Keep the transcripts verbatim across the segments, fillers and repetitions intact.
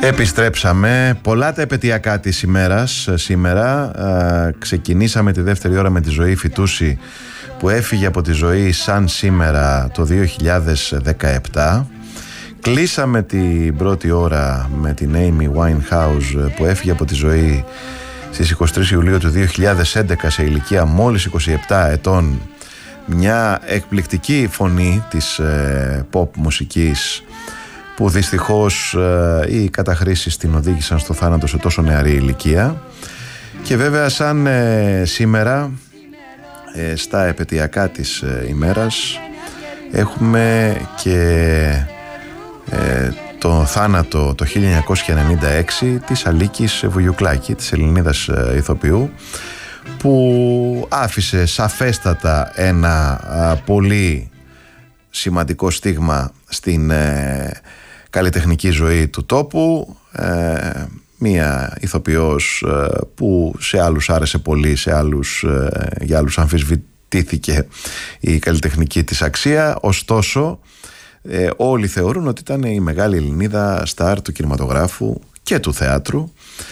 Επιστρέψαμε. Πολλά τα επαιτειακά της ημέρας σήμερα. Α, ξεκινήσαμε τη δεύτερη ώρα με τη Ζωή Φιτούση, που έφυγε από τη ζωή σαν σήμερα το δύο χιλιάδες δεκαεπτά. Κλείσαμε την πρώτη ώρα με την Amy Winehouse, που έφυγε από τη ζωή στις είκοσι τρεις Ιουλίου του δύο χιλιάδες έντεκα σε ηλικία μόλις είκοσι επτά ετών. Μια εκπληκτική φωνή της ε, pop μουσικής, που δυστυχώς ε, οι καταχρήσεις την οδήγησαν στο θάνατο σε τόσο νεαρή ηλικία. Και βέβαια σαν ε, σήμερα ε, στα επαιτειακά της ε, ημέρας έχουμε και ε, το θάνατο το χίλια εννιακόσια ενενήντα έξι της Αλίκης Βουγιουκλάκη, της Ελληνίδας ε, ηθοποιού, που άφησε σαφέστατα ένα α, πολύ σημαντικό στίγμα στην ε, καλλιτεχνική ζωή του τόπου. ε, Μία ηθοποιός ε, που σε άλλους άρεσε πολύ, σε άλλους, ε, για άλλους αμφισβητήθηκε η καλλιτεχνική της αξία. Ωστόσο ε, όλοι θεωρούν ότι ήταν η μεγάλη Ελληνίδα στάρ του κινηματογράφου και του θεάτρου.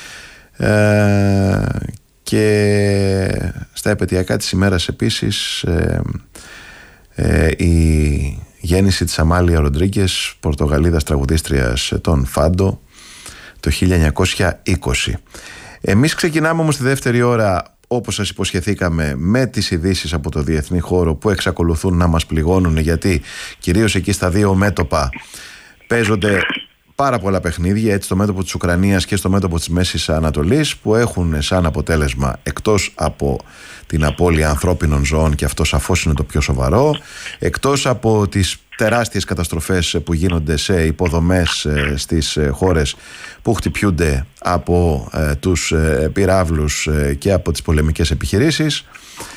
ε, Και στα επαιτειακά της ημέρας επίσης ε, ε, η γέννηση της Αμάλια Ροντρίγκες, Πορτογαλίδας τραγουδίστριας των Φάντο, το χίλια εννιακόσια είκοσι. Εμείς ξεκινάμε όμως τη δεύτερη ώρα, όπως σας υποσχεθήκαμε, με τις ειδήσεις από το διεθνή χώρο, που εξακολουθούν να μας πληγώνουν, γιατί κυρίως εκεί στα δύο μέτωπα παίζονται πάρα πολλά παιχνίδια, έτσι στο μέτωπο της Ουκρανίας και στο μέτωπο της Μέσης Ανατολής, που έχουν σαν αποτέλεσμα, εκτός από την απώλεια ανθρώπινων ζώων, και αυτό σαφώς είναι το πιο σοβαρό, εκτός από τις τεράστιες καταστροφές που γίνονται σε υποδομές στις χώρες που χτυπιούνται από ε, τους ε, πυράβλους ε, και από τις πολεμικές επιχειρήσεις,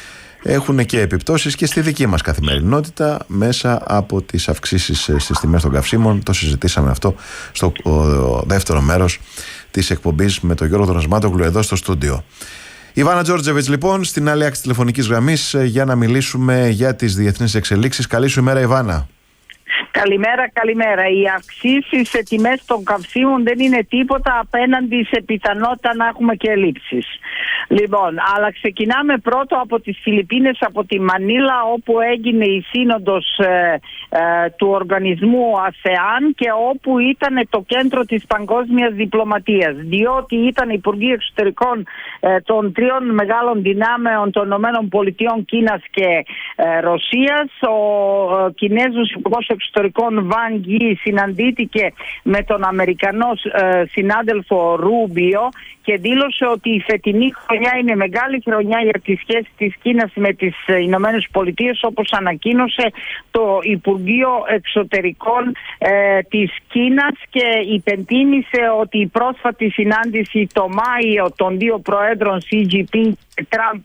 έχουν και επιπτώσεις και στη δική μας καθημερινότητα μέσα από τις αυξήσεις στις τιμές των καυσίμων. Το συζητήσαμε αυτό στο δεύτερο μέρος της εκπομπής με τον Γιώργο Δροσμάτογλου εδώ στο στούντιο. Ιβάνα Τζόρτζεβιτς λοιπόν στην άλλη άκρη τηλεφωνικής γραμμής για να μιλήσουμε για τις διεθνείς εξελίξεις. Καλή σου ημέρα, Ιβάνα. Καλημέρα, καλημέρα. Οι αυξήσεις σε τιμές των καυσίμων δεν είναι τίποτα απέναντι σε πιθανότητα να έχουμε και ελλείψεις. Λοιπόν, αλλά ξεκινάμε πρώτο από τις Φιλιππίνες, από τη Μανίλα, όπου έγινε η σύνοδος ε, ε, του οργανισμού ΑΣΕΑΝ και όπου ήταν το κέντρο της παγκόσμιας διπλωματίας, διότι ήταν υπουργοί εξωτερικών ε, των τριών μεγάλων δυνάμεων των ΗΠΑ, Κίνας και ε, Ρωσίας. Ο ε, Κινέζος υπουργός εξωτερικών Βαν Γκι συναντήθηκε με τον Αμερικανό ε, συνάδελφο Ρούμπιο και δήλωσε ότι η φετινή χρονιά είναι μεγάλη χρονιά για τη σχέση της Κίνας με τις Ηνωμένες Πολιτείες, όπως ανακοίνωσε το Υπουργείο Εξωτερικών ε, της Κίνας, και υπενθύμησε ότι η πρόσφατη συνάντηση το Μάιο των δύο προέδρων Σι Τζινπίνγκ και Τραμπ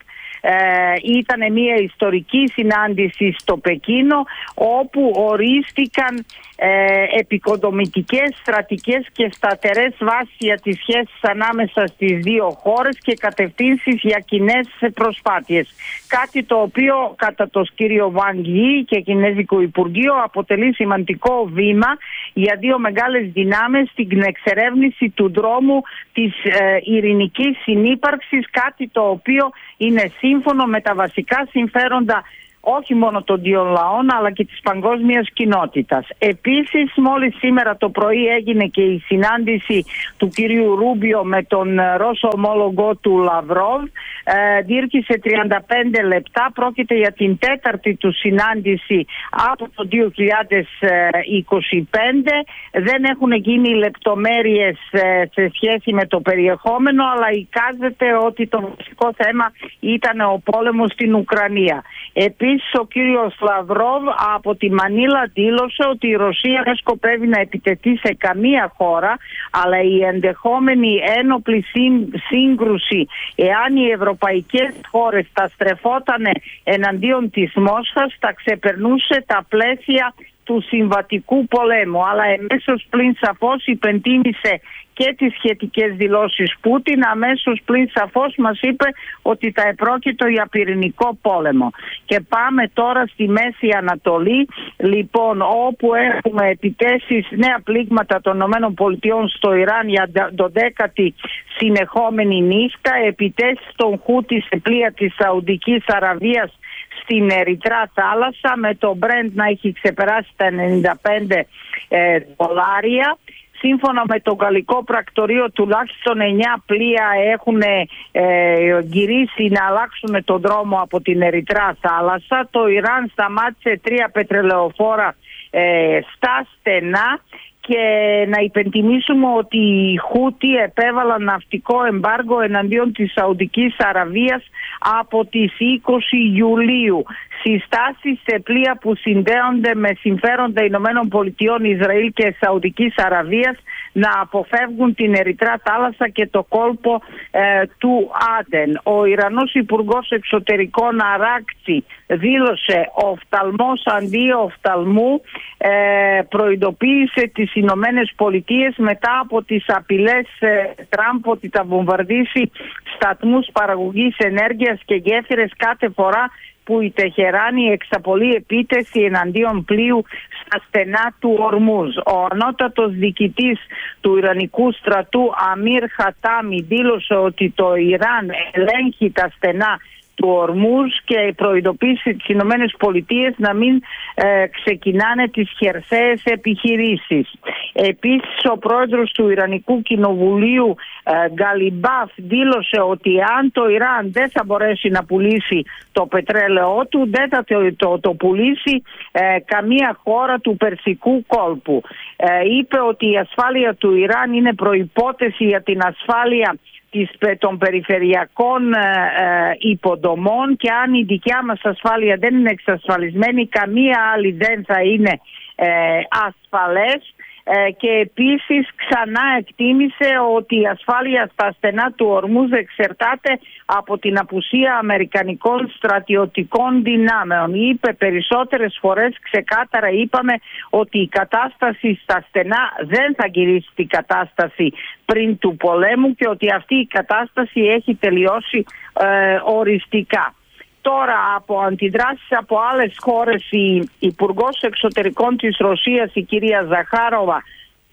Ε, ήταν μια ιστορική συνάντηση στο Πεκίνο, όπου ορίστηκαν ε, επικοδομητικές, στρατικές και σταθερές βάσεις για τις σχέσεις ανάμεσα στις δύο χώρες και κατευθύνσεις για κοινές προσπάθειες. Κάτι το οποίο κατά το κύριο Βαν Γκι και Κινέζικο Υπουργείο αποτελεί σημαντικό βήμα για δύο μεγάλες δυνάμεις στην εξερεύνηση του δρόμου της ε, ειρηνικής συνύπαρξης, κάτι το οποίο είναι σύμφωνο με τα βασικά συμφέροντα όχι μόνο των δύο λαών αλλά και της παγκόσμιας κοινότητας. Επίσης, μόλις σήμερα το πρωί έγινε και η συνάντηση του κυρίου Ρούμπιο με τον Ρώσο ομόλογο του Λαυρόβ. Ε, διήρκησε τριάντα πέντε λεπτά. Πρόκειται για την τέταρτη του συνάντηση από το δύο χιλιάδες είκοσι πέντε. Δεν έχουν γίνει λεπτομέρειες ε, σε σχέση με το περιεχόμενο, αλλά εικάζεται ότι το βασικό θέμα ήταν ο πόλεμος στην Ουκρανία. Επίσης, ο κύριος Λαυρόβ από τη Μανίλα δήλωσε ότι η Ρωσία δεν σκοπεύει να επιτεθεί σε καμία χώρα, αλλά η ενδεχόμενη ένοπλη σύγκρουση, εάν οι ευρωπαϊκές χώρες τα στρεφόταν εναντίον της Μόσχας, θα ξεπερνούσε τα πλαίσια του του συμβατικού πολέμου, αλλά εμέσως πλην σαφώς υπενθύμησε και τις σχετικές δηλώσεις Πούτιν. Αμέσως πλην σαφώς μας είπε ότι θα επρόκειτο για πυρηνικό πόλεμο. Και πάμε τώρα στη Μέση Ανατολή, λοιπόν, όπου έχουμε επιτέσεις, νέα πλήγματα των ΗΠΑ στο Ιράν για το δέκατη συνεχόμενη νύχτα, επιτέσεις των Χούτι σε πλοία της Σαουδικής Αραβίας στην Ερυθρά θάλασσα, με το Brent να έχει ξεπεράσει τα ενενήντα πέντε ε, δολάρια. Σύμφωνα με το γαλλικό πρακτορείο, τουλάχιστον εννιά πλοία έχουν ε, γυρίσει να αλλάξουν τον δρόμο από την Ερυθρά θάλασσα. Το Ιράν σταμάτησε τρία πετρελαιοφόρα ε, στα στενά. Και να υπενθυμίσουμε ότι οι Χούτι επέβαλαν ναυτικό εμπάργο εναντίον της Σαουδικής Αραβίας από τις είκοσι Ιουλίου. Συστάσεις σε πλοία που συνδέονται με συμφέροντα Ηνωμένων Πολιτειών, Ισραήλ και Σαουδικής Αραβίας να αποφεύγουν την Ερυθρά θάλασσα και το κόλπο ε, του Άντεν. Ο Ιρανός Υπουργός Εξωτερικών Αράκτσι δήλωσε οφθαλμός αντί οφθαλμού, ε, προειδοποίησε τις Ηνωμένες Πολιτείες μετά από τις απειλές ε, Τραμπ ότι θα βομβαρδίσει σταθμούς παραγωγής ενέργειας και γέφυρες κάθε φορά που η Τεχεράνη εξαπολύει επίθεση εναντίον πλοίου στα στενά του Ορμούζ. Ο ανώτατος διοικητής του Ιρανικού στρατού Αμίρ Χατάμι δήλωσε ότι το Ιράν ελέγχει τα στενά του Ορμούζ και προειδοποίησε τις Ηνωμένες Πολιτείες να μην ε, ξεκινάνε τις χερσαίες επιχειρήσεις. Επίσης, ο πρόεδρος του Ιρανικού Κοινοβουλίου ε, Γκαλιμπάφ δήλωσε ότι αν το Ιράν δεν θα μπορέσει να πουλήσει το πετρέλαιό του, δεν θα το, το, το πουλήσει ε, καμία χώρα του Περσικού κόλπου. Ε, είπε ότι η ασφάλεια του Ιράν είναι προϋπόθεση για την ασφάλεια των περιφερειακών ε, υποδομών, και αν η δικιά μας ασφάλεια δεν είναι εξασφαλισμένη, καμία άλλη δεν θα είναι ε, ασφαλές. Ε, και επίσης ξανά εκτίμησε ότι η ασφάλεια στα στενά του Ορμούζ εξαρτάται από την απουσία αμερικανικών στρατιωτικών δυνάμεων. Είπε περισσότερες φορές, ξεκάθαρα είπαμε, ότι η κατάσταση στα στενά δεν θα γυρίσει την κατάσταση πριν του πολέμου και ότι αυτή η κατάσταση έχει τελειώσει ε, οριστικά. Τώρα, από αντιδράσεις από άλλες χώρες, η Υπουργός Εξωτερικών της Ρωσίας, η κυρία Ζαχάροβα,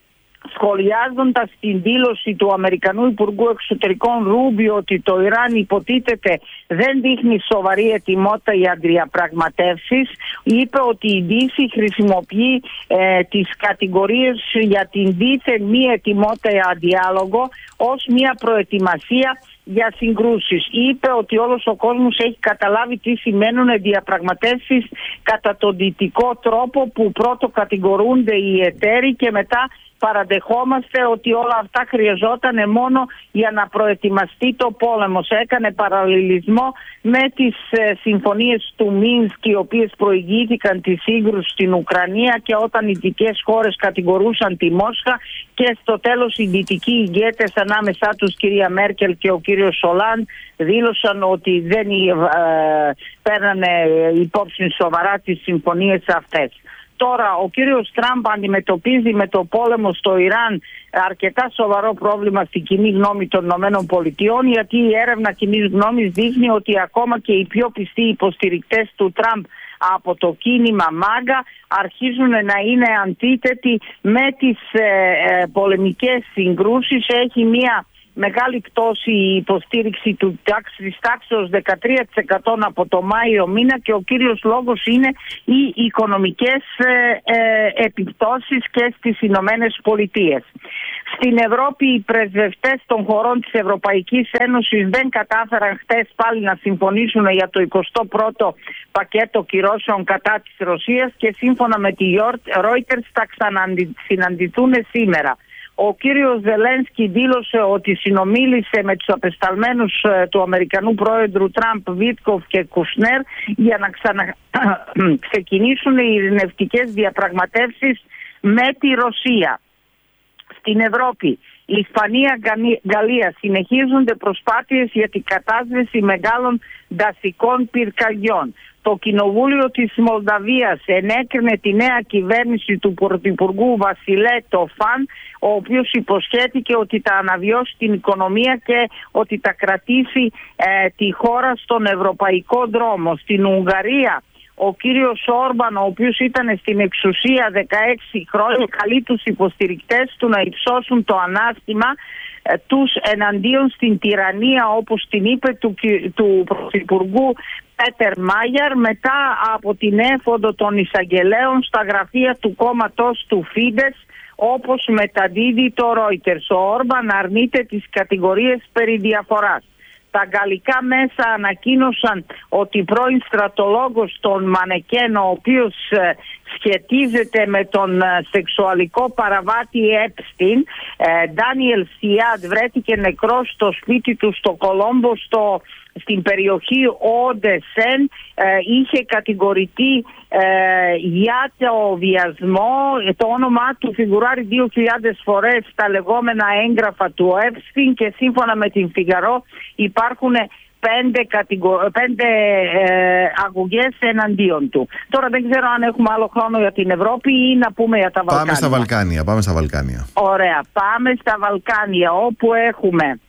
σχολιάζοντας την δήλωση του Αμερικανού Υπουργού Εξωτερικών Ρούμπιο ότι το Ιράν υποτίθεται δεν δείχνει σοβαρή ετοιμότητα για διαπραγματεύσεις, είπε ότι η Δύση χρησιμοποιεί ε, τις κατηγορίες για την δίθεν μη ετοιμότητα για διάλογο ως μια προετοιμασία για συγκρούσεις. Είπε ότι όλος ο κόσμος έχει καταλάβει τι σημαίνουν διαπραγματεύσεις κατά τον δυτικό τρόπο, που πρώτο κατηγορούνται οι εταίροι και μετά παραδεχόμαστε ότι όλα αυτά χρειαζόταν μόνο για να προετοιμαστεί το πόλεμος. Έκανε παραλληλισμό με τις ε, συμφωνίες του Μίνσκ, οι οποίες προηγήθηκαν τη σύγκρουση στην Ουκρανία, και όταν οι δυτικές χώρες κατηγορούσαν τη Μόσχα και στο τέλος οι δυτικοί ηγέτες, ανάμεσά τους κυρία Μέρκελ και ο κύριος Σολάν, δήλωσαν ότι δεν ε, παίρνανε υπόψη σοβαρά τις συμφωνίες αυτές. Τώρα ο κύριος Τραμπ αντιμετωπίζει με το πόλεμο στο Ιράν αρκετά σοβαρό πρόβλημα στην κοινή γνώμη των Ηνωμένων Πολιτειών, γιατί η έρευνα κοινής γνώμης δείχνει ότι ακόμα και οι πιο πιστοί υποστηρικτές του Τραμπ από το κίνημα Μάγκα αρχίζουν να είναι αντίθετοι με τις ε, ε, πολεμικές συγκρούσεις. Έχει μία μεγάλη πτώση η υποστήριξη του της τάξης δεκατρία τοις εκατό από το Μάιο μήνα, και ο κύριος λόγος είναι οι οικονομικές ε, ε, επιπτώσεις και στις Ηνωμένες Πολιτείες. Στην Ευρώπη οι πρεσβευτές των χωρών της Ευρωπαϊκής Ένωσης δεν κατάφεραν χτες πάλι να συμφωνήσουν για το εικοστό πρώτο πακέτο κυρώσεων κατά της Ρωσίας, και σύμφωνα με τη Reuters θα ξανασυναντηθούν σήμερα. Ο κύριος Ζελένσκι δήλωσε ότι συνομίλησε με τους απεσταλμένους του Αμερικανού πρόεδρου Τραμπ, Βίτκοφ και Κουσνέρ, για να ξαναξεκινήσουν οι ειρηνευτικές διαπραγματεύσεις με τη Ρωσία. Στην Ευρώπη, η Ισπανία, Γαλλία συνεχίζονται προσπάθειες για την κατάσβεση μεγάλων δασικών πυρκαγιών. Το Κοινοβούλιο της Μολδαβίας ενέκρινε τη νέα κυβέρνηση του Πρωθυπουργού Βασιλέ Τοφάν, ο οποίος υποσχέθηκε ότι θα αναβιώσει την οικονομία και ότι θα κρατήσει ε, τη χώρα στον ευρωπαϊκό δρόμο. Στην Ουγγαρία ο κύριος Όρμπαν, ο οποίος ήταν στην εξουσία δεκαέξι χρόνια, καλεί τους υποστηρικτές του να υψώσουν το ανάστημα ε, τους εναντίον στην τυραννία, όπως την είπε, του, του Πρωθυπουργού Πέτερ Μάγιαρ, μετά από την έφοδο των εισαγγελέων στα γραφεία του κόμματος του Φίντες, όπως μεταδίδει το Reuters. Ο Όρμπαν αρνείται τις κατηγορίες περί διαφοράς. Τα γαλλικά μέσα ανακοίνωσαν ότι πρώην στρατολόγος των Μανεκέν, ο οποίος σχετίζεται με τον σεξουαλικό παραβάτη Έπστιν, Ντάνιελ Σιάντ, βρέθηκε νεκρός στο σπίτι του στο Κολόμπο, στο στην περιοχή Οντεσέν. ε, είχε κατηγορηθεί ε, για το βιασμό. Το όνομά του φιγουράρει δύο χιλιάδες φορές στα λεγόμενα έγγραφα του Epstein και σύμφωνα με την Φιγαρό υπάρχουν πέντε, κατηγο... πέντε ε, αγωγές εναντίον του. Τώρα δεν ξέρω αν έχουμε άλλο χρόνο για την Ευρώπη ή να πούμε για τα Βαλκάνια. Πάμε στα Βαλκάνια. Πάμε στα Βαλκάνια. Ωραία. Πάμε στα Βαλκάνια, όπου έχουμε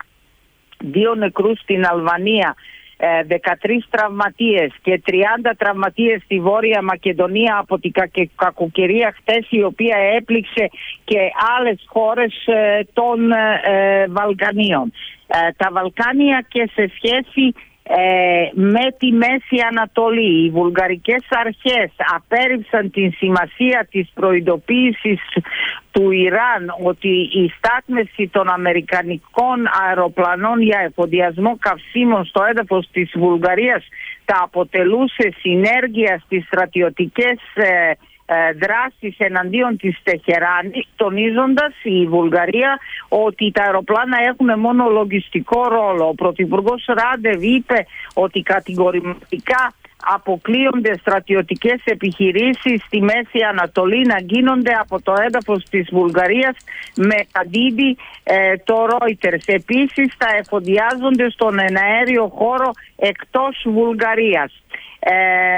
δύο νεκρούς στην Αλβανία, δεκατρείς τραυματίες και τριάντα τραυματίες στη Βόρεια Μακεδονία από την κακοκαιρία χτες, η οποία έπληξε και άλλες χώρες των Βαλκανίων. Τα Βαλκάνια και σε σχέση Ε, με τη Μέση Ανατολή, οι βουλγαρικές αρχές απέρριψαν την σημασία της προειδοποίησης του Ιράν ότι η στάθμευση των αμερικανικών αεροπλανών για εφοδιασμό καυσίμων στο έδαφος της Βουλγαρίας θα αποτελούσε συνέργεια στις στρατιωτικές ε, δράσεις εναντίον της Τεχεράνης, τονίζοντας η Βουλγαρία ότι τα αεροπλάνα έχουν μόνο λογιστικό ρόλο. Ο Πρωθυπουργός Ράντεβ είπε ότι κατηγορηματικά αποκλείονται στρατιωτικές επιχειρήσεις στη Μέση Ανατολή να γίνονται από το έδαφος της Βουλγαρίας, μεταδίδει ε, το Reuters. Επίσης θα εφοδιάζονται στον εναέριο χώρο εκτός Βουλγαρίας. Ε,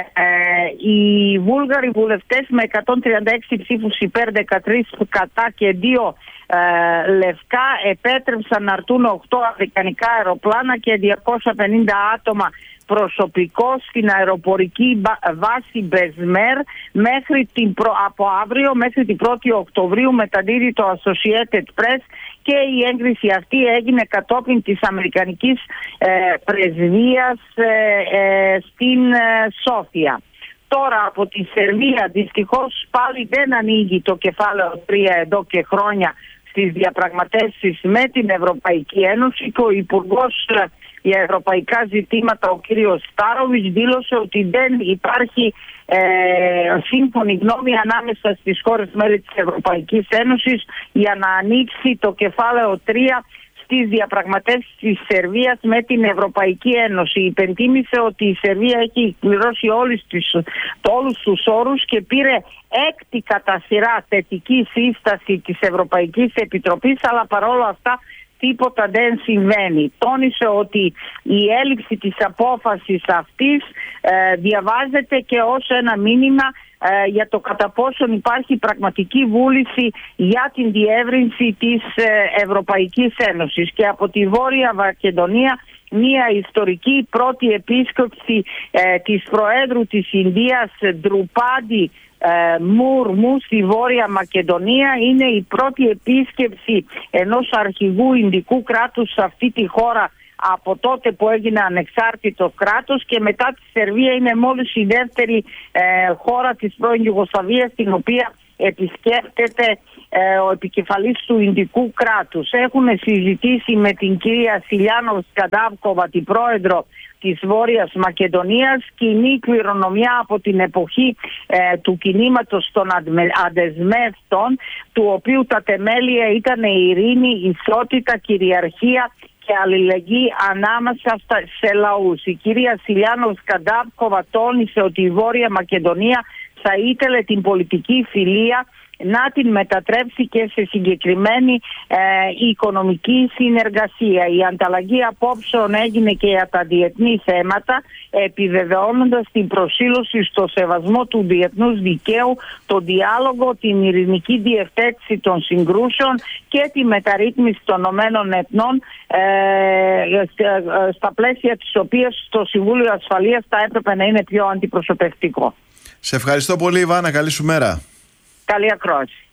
ε, οι Βούλγαροι βουλευτές με εκατόν τριάντα έξι ψήφους υπέρ, δεκατρείς κατά και δύο ε, λευκά επέτρεψαν να έρθουν οκτώ αμερικανικά αεροπλάνα και διακόσια πενήντα άτομα προσωπικό στην αεροπορική βάση Μπεσμέρ μέχρι την προ... από αύριο μέχρι την πρώτη Οκτωβρίου, μεταδίδει το Associated Press, και η έγκριση αυτή έγινε κατόπιν της Αμερικανικής ε, πρεσβείας ε, ε, στην ε, Σόφια. Τώρα από τη Σερβία δυστυχώς πάλι δεν ανοίγει το κεφάλαιο τρία εδώ και χρόνια στις διαπραγματεύσεις με την Ευρωπαϊκή Ένωση, και ο Υπουργός για ευρωπαϊκά ζητήματα, ο κύριος Στάροβιτς, δήλωσε ότι δεν υπάρχει ε, σύμφωνη γνώμη ανάμεσα στις χώρες μέλη της Ευρωπαϊκής Ένωσης για να ανοίξει το κεφάλαιο τρία στις διαπραγματεύσεις της Σερβίας με την Ευρωπαϊκή Ένωση. Υπενθύμησε ότι η Σερβία έχει πληρώσει όλους τους, όλους τους όρους και πήρε έκτη κατά σειρά θετική σύσταση της Ευρωπαϊκής Επιτροπής, αλλά παρόλα αυτά τίποτα δεν συμβαίνει. Τόνισε ότι η έλλειψη της απόφασης αυτής ε, διαβάζεται και ως ένα μήνυμα ε, για το κατά πόσον υπάρχει πραγματική βούληση για την διεύρυνση της ε, Ευρωπαϊκής Ένωσης. Και από τη Βόρεια Μακεδονία μια ιστορική πρώτη επίσκεψη ε, της Προέδρου της Ινδίας Ντρουπάντι Μουρμού στη Βόρεια Μακεδονία. Είναι η πρώτη επίσκεψη ενός αρχηγού Ινδικού κράτους σε αυτή τη χώρα από τότε που έγινε ανεξάρτητο κράτος, και μετά τη Σερβία είναι μόλις η δεύτερη ε, χώρα της πρώην Ιουγκοσλαβίας την οποία επισκέπτεται ε, ο επικεφαλής του Ινδικού κράτους. Έχουν συζητήσει με την κυρία Σιλιάνο Σκαντάβκοβα, την πρόεδρο της Βόρειας Μακεδονίας, κοινή κληρονομιά από την εποχή ε, του κινήματος των αντεσμεύτων, του οποίου τα θεμέλια ήταν η ειρήνη, ισότητα, κυριαρχία και αλληλεγγύη ανάμεσα σε λαούς. Η κυρία Σιλιάνο Σκαντάβκοβα τόνισε ότι η Βόρεια Μακεδονία θα ήθελε την πολιτική φιλία να την μετατρέψει και σε συγκεκριμένη ε, οικονομική συνεργασία. Η ανταλλαγή απόψεων έγινε και για τα διεθνή θέματα, επιβεβαιώνοντας την προσήλωση στο σεβασμό του διεθνούς δικαίου, τον διάλογο, την ειρηνική διευθέτηση των συγκρούσεων και τη μεταρρύθμιση των Ηνωμένων Εθνών, ε, στα πλαίσια της οποίας το Συμβούλιο Ασφαλείας θα έπρεπε να είναι πιο αντιπροσωπευτικό. Σε ευχαριστώ πολύ, Ιβάνα. Καλή σου μέρα. Καλή ακρόαση.